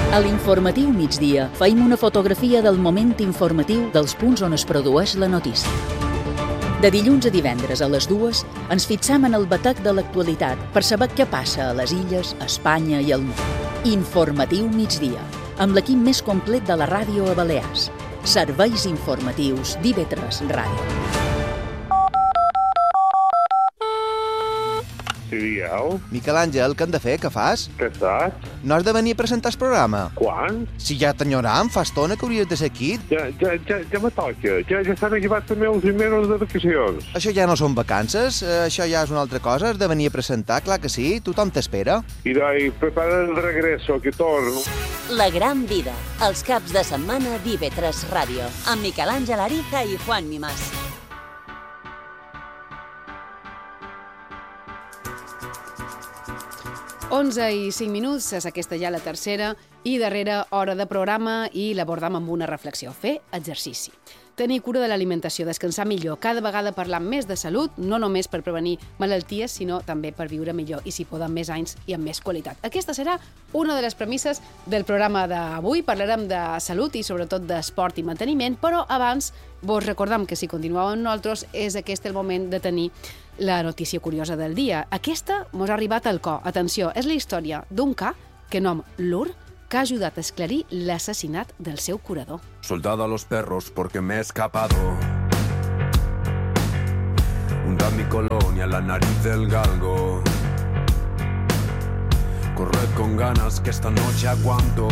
A l'informatiu migdia feim una fotografia del moment informatiu dels punts on es produeix la notícia. De dilluns a divendres a les 2 ens fixam en el batec de l'actualitat per saber què passa a les illes, a Espanya i al món. Informatiu migdia, amb l'equip més complet de la ràdio a Balears. Serveis informatius d'IV3 Ràdio. Sí, digueu. Miquel Àngel, què hem de fer? Què fas? Què saps? No has de venir a presentar el programa? Quan? Si ja t'enyoram, fa estona que hauries de ser aquí. Ja me toca. Ja s'han acabat també els mesos de vacacions. Això ja no són vacances, això ja és una altra cosa. Has de venir a presentar, clar que sí, tothom t'espera. I prepara el regreso, que torno. La gran vida, els caps de setmana d'IV3 Ràdio, amb Miquel Àngel Ariza i Juan Mimás. 11:05, és aquesta ja la tercera i darrera hora de programa i l'abordam amb una reflexió. Fer exercici. Tenir cura de l'alimentació, descansar millor, cada vegada parlar més de salut, no només per prevenir malalties, sinó també per viure millor i, si poden, més anys i amb més qualitat. Aquesta serà una de les premisses del programa d'avui. Parlarem de salut i sobretot d'esport i manteniment, però abans vos recordam que si continueu amb nosaltres és aquest el moment de tenir la notícia curiosa del dia. Aquesta mos ha arribat al cor. Atenció, és la història d'un ca que nom Lur, que ha ajudat a esclarir l'assassinat del seu curador. Soldado a los perros porque me he escapado. Hunda mi colonia en la nariz del galgo. Corred con ganas que esta noche aguanto.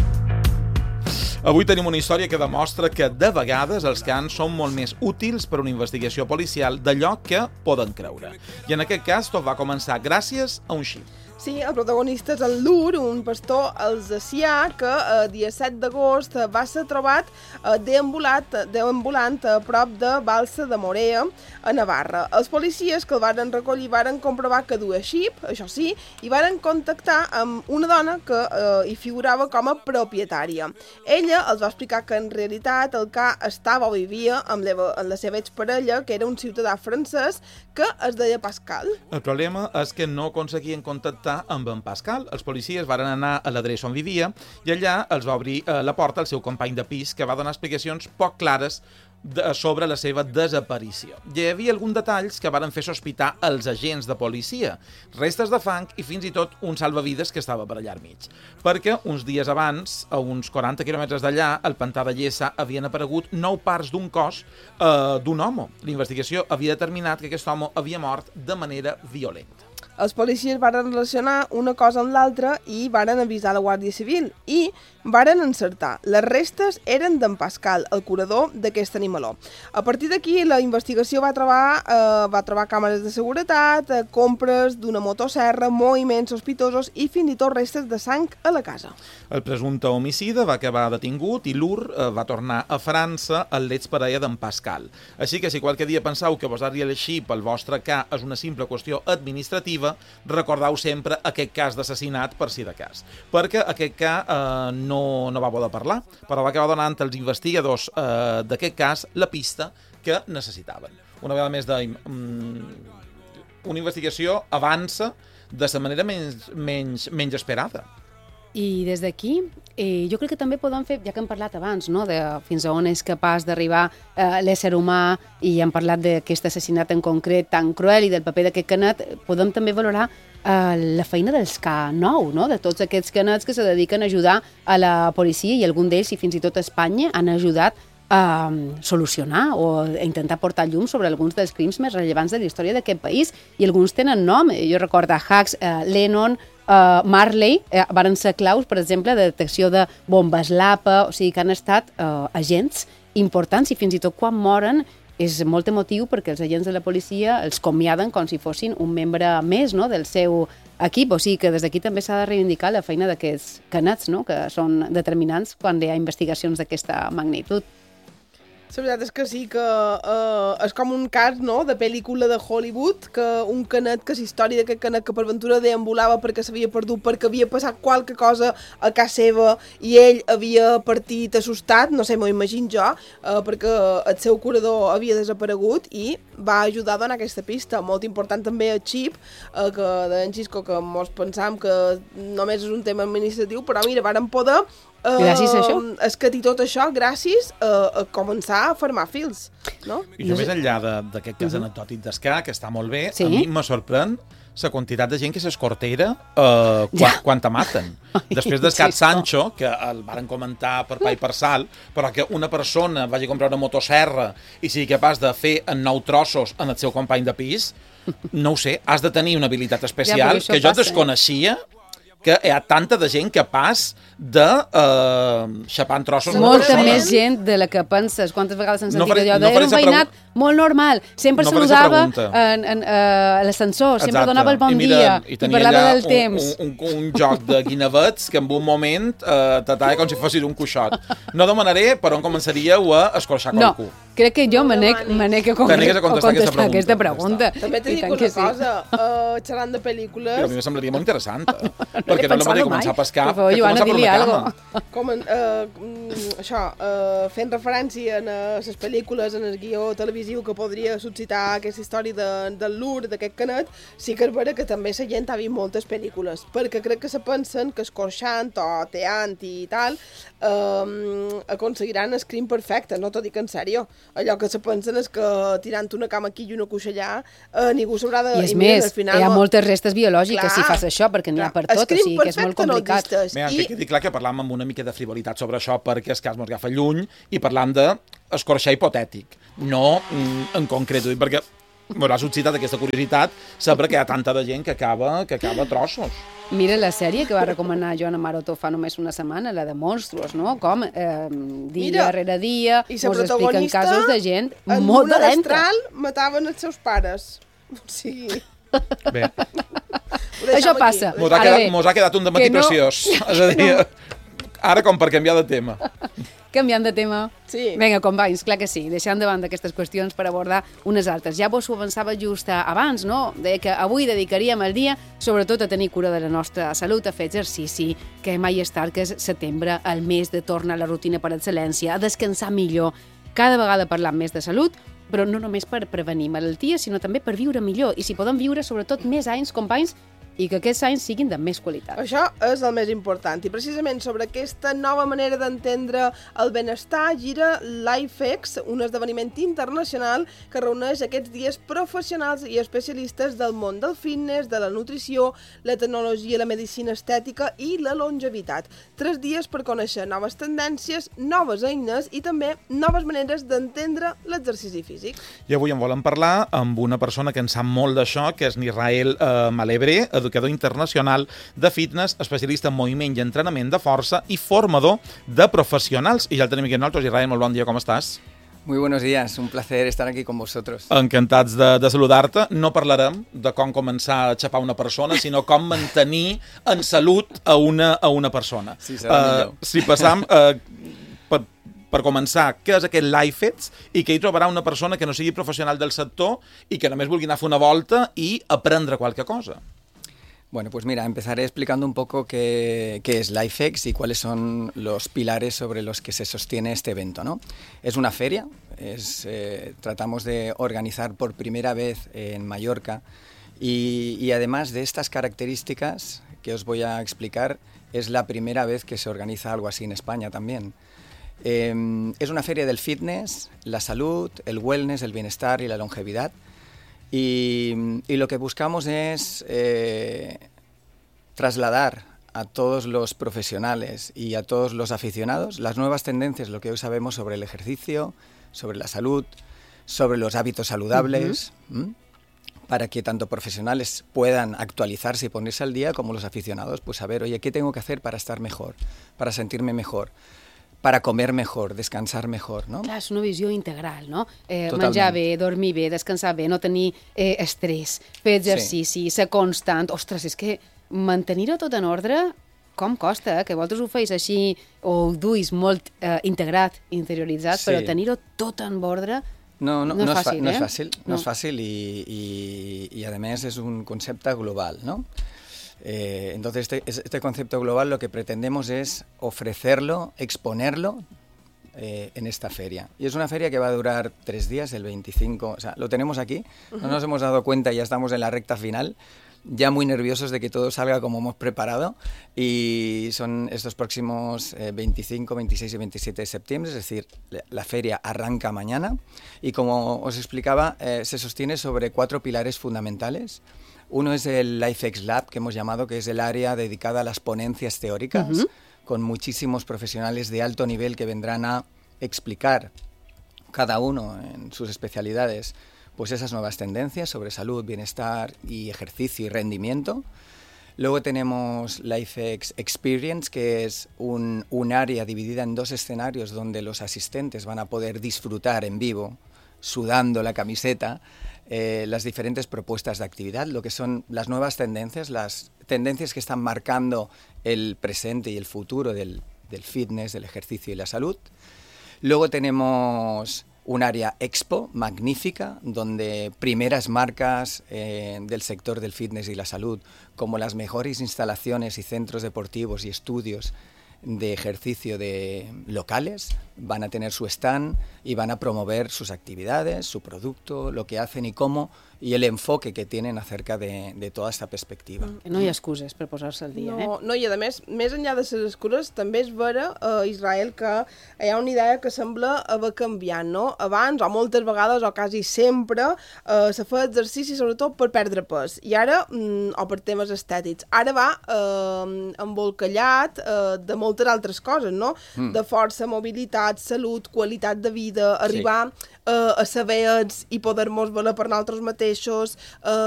Avui tenim una història que demostra que de vegades els cans són molt més útils per a una investigació policial d'allò que poden creure. I en aquest cas tot va començar gràcies a un xip. Sí, el protagonista és el Lur, un pastor alsacià que el dia 7 d'agost va ser trobat deambulant a prop de Balsa de Morea, a Navarra. Els policies que el varen recollir varen comprovar que duia xip, això sí, i varen contactar amb una dona que hi figurava com a propietària. Ella els va explicar que en realitat el ca estava o vivia amb la seva exparella, que era un ciutadà francès que es deia Pascal. El problema és que no aconseguien contactar amb en Pascal. Els policies varen anar a l'adreça on vivia i allà els va obrir la porta el seu company de pis, que va donar explicacions poc clares sobre la seva desaparició. Hi havia alguns detalls que varen fer sospitar els agents de policia, restes de fang i fins i tot un salvavides que estava per allà al mig. Perquè uns dies abans, a uns 40 quilòmetres d'allà, al pantà de Llessa, havien aparegut 9 parts d'un cos d'un home. La investigació havia determinat que aquest home havia mort de manera violenta. Els policies varen relacionar una cosa amb l'altra i varen avisar la Guàrdia Civil i varen encertar. Les restes eren d'en Pascal, el curador d'aquest animaló. A partir d'aquí, la investigació va trobar càmeres de seguretat, compres d'una motosserra, moviments sospitosos i fins i tot restes de sang a la casa. El presumpte homicida va acabar detingut i Lur va tornar a França amb l'exparella d'en Pascal. Així que si qualque dia penseu que posar-li el xip al vostre ca és una simple qüestió administrativa, recordeu sempre aquest cas d'assassinat per si de cas. Perquè aquest ca no va poder parlar, però va acabar donant als investigadors d'aquest cas la pista que necessitaven. Una vegada més, una investigació avança de la manera menys esperada. I des d'aquí, jo crec que també podem fer, ja que hem parlat abans, no?, de fins a on és capaç d'arribar l'ésser humà, i hem parlat d'aquest assassinat en concret tan cruel i del paper d'aquest canet, podem també valorar la feina dels K9, no?, de tots aquests canets que se dediquen a ajudar a la policia, i algun d'ells, i fins i tot a Espanya, han ajudat a solucionar o a intentar portar llum sobre alguns dels crims més rellevants de la història d'aquest país, i alguns tenen nom. Jo recordo Hacks, Lennon, Marley, varen ser claus, per exemple, de detecció de bombes LAPA, o sigui que han estat agents importants, i fins i tot quan moren és molt emotiu perquè els agents de la policia els comiaden com si fossin un membre més, no?, del seu equip. O sigui que des d'aquí també s'ha de reivindicar la feina d'aquests canets, no?, que són determinants quan hi ha investigacions d'aquesta magnitud. La veritat és que sí, que és com un cas, no?, de pel·lícula de Hollywood, que un canet, que és història d'aquest canet que per ventura deambulava perquè s'havia perdut, perquè havia passat qualque cosa a casa seva i ell havia partit assustat, no sé, m'ho imagino jo, perquè el seu curador havia desaparegut i va ajudar a donar aquesta pista. Molt important també el xip, que d'en Xisco, que mos pensam que només és un tema administratiu, però mira, varen poder gràcies a això? escatir tot això gràcies a començar a formar fils, no? I jo, més enllà d'aquest cas anecdòtic d'Escà, que està molt bé, Sí? a mi me sorprèn la quantitat de gent que s'escortera quan te maten. Després d'Escat Sancho, que el varen comentar per pa i per sal, però que una persona vagi a comprar una motosserra i sigui capaç de fer en 9 trossos en el seu company de pis, no ho sé, has de tenir una habilitat especial que jo desconeixia, que hi ha tanta de gent capaç de xapar en trossos. Molta més gent de la que penses. Quantes vegades s'han sentit allò de... Era un veïnat molt normal. Sempre saludava a l'ascensor, sempre donava el bon dia i parlava del temps. Un joc de guinevets que en un moment t'atava com si fossis un cuixot. No demanaré per on començaríeu a escorxar qualcú. No, crec que jo me n'he a contestar aquesta pregunta. També t'he dit una cosa, xerrant de pel·lícules... A mi me semblaria molt interessant, perquè no la mateixa començar a pescar que Joana, començar per una cama. Com fent referència a les pel·lícules, en el guió televisiu que podria suscitar aquesta història del Lur, d'aquest canet, sí que és vera que també la gent ha vist moltes pel·lícules, perquè crec que se pensen que escorxant o teant i tal aconseguiran el crim perfecte, no t'ho dic en sèrio. Allò que se pensen és que tirant una cama aquí i una cuixa allà ningú s'haurà de... I és més, hi ha moltes restes biològiques si fas això, perquè n'hi ha per tot, o sigui que és molt complicat. Que quedi clar que parlàvem amb una mica de frivolitat sobre això perquè el cas mos agafa lluny i parlam d'escorxar hipotètic, no en concret, perquè m'haurà suscitat aquesta curiositat saber que hi ha tanta de gent que acaba a trossos. Mira la sèrie que va recomanar Joana Maroto fa només una setmana, la de Monstruos, no? Com dia rere dia ens expliquen casos de gent molt dolenta. En un astral mataven els seus pares. O sigui... Bé. Això passa. Mos ha quedat un dematí preciós. És a dir, ara com per canviar de tema. Canviant de tema? Sí. Vinga, companys, clar que sí. Deixant de banda aquestes qüestions per abordar unes altres. Ja vos ho avançava just abans, no? Deia que avui dedicaríem el dia sobretot a tenir cura de la nostra salut, a fer exercici, que mai és tard, que és setembre, el mes de tornar a la rutina per excel·lència, a descansar millor, cada vegada parlant més de salut, però no només per prevenir malalties, sinó també per viure millor. I si podem viure, sobretot, més anys, companys, i que aquests anys siguin de més qualitat. Això és el més important. I precisament sobre aquesta nova manera d'entendre el benestar gira LifeX, un esdeveniment internacional que reuneix aquests dies professionals i especialistes del món del fitness, de la nutrició, la tecnologia, la medicina estètica i la longevitat. 3 dies per conèixer noves tendències, noves eines i també noves maneres d'entendre l'exercici físic. I avui en volem parlar amb una persona que en sap molt d'això, que és Nisrael Malebre, educador internacional de fitness, especialista en moviment i entrenament de força i formador de professionals. I ja el tenim aquí amb nosaltres. Israel, molt bon dia, com estàs? Muy buenos días, un placer estar aquí con vosotros. Encantats de saludar-te. No parlarem de com començar a xapar una persona, sinó com mantenir en salut a una persona. Sí, serà millor. Si passam... per començar, què és aquest LifeX i que hi trobarà una persona que no sigui professional del sector i que només vulgui anar a fer una volta i aprendre qualque cosa. Bueno, pues mira, empezaré explicando un poco qué es LifeX y cuáles son los pilares sobre los que se sostiene este evento, ¿no? Es una feria, tratamos de organizar por primera vez en Mallorca y además de estas características que os voy a explicar, es la primera vez que se organiza algo así en España también. Es una feria del fitness, la salud, el wellness, el bienestar y la longevidad. Y lo que buscamos es trasladar a todos los profesionales y a todos los aficionados las nuevas tendencias, lo que hoy sabemos sobre el ejercicio, sobre la salud, sobre los hábitos saludables, para que tanto profesionales puedan actualizarse y ponerse al día, como los aficionados, pues saber, oye, ¿qué tengo que hacer para estar mejor, para sentirme mejor? Para comer mejor, descansar mejor, no? Clar, és una visió integral, no? Menjar bé, dormir bé, descansar bé, no tenir estrès, fer exercici, ser constant. Ostres, és que mantenir-ho tot en ordre com costa, que vosaltres ho feis així, o ho duis molt integrat, interioritzat, però tenir-ho tot en ordre no és fàcil. No és és fàcil y además es un concepto global, ¿no? Entonces este concepto global lo que pretendemos es ofrecerlo, exponerlo en esta feria. Y es una feria que va a durar 3 días, el 25, o sea, lo tenemos aquí, no nos hemos dado cuenta, ya estamos en la recta final, ya muy nerviosos de que todo salga como hemos preparado, y son estos próximos 25, 26 y 27 de septiembre, es decir, la feria arranca mañana, y como os explicaba, se sostiene sobre 4 pilares fundamentales. Uno es el LifeX Lab, que hemos llamado, que es el área dedicada a las ponencias teóricas, con muchísimos profesionales de alto nivel que vendrán a explicar, cada uno en sus especialidades, pues esas nuevas tendencias sobre salud, bienestar y ejercicio y rendimiento. Luego tenemos LifeX Experience, que es un área dividida en 2 escenarios donde los asistentes van a poder disfrutar en vivo, sudando la camiseta, las diferentes propuestas de actividad, lo que son las nuevas tendencias, las tendencias que están marcando el presente y el futuro del fitness, del ejercicio y la salud. Luego tenemos un área expo magnífica, donde primeras marcas del sector del fitness y la salud, como las mejores instalaciones y centros deportivos y estudios de ejercicio de locales, van a tener su stand y van a promover sus actividades, su producto, lo que hacen y cómo, i l'enfoque que tenen acerca de tota aquesta perspectiva. No hi ha excuses per posar-se al dia, No, i a més enllà de les excuses, també és vera, Israel, que hi ha una idea que sembla haver canviat, no? Abans, o moltes vegades, o quasi sempre, se fa exercici sobretot per perdre pes, i ara, o per temes estètics. Ara va embolcallat de moltes altres coses, no? De força, mobilitat, salut, qualitat de vida, arribar a saber i poder-nos valer per nosaltres mateixos,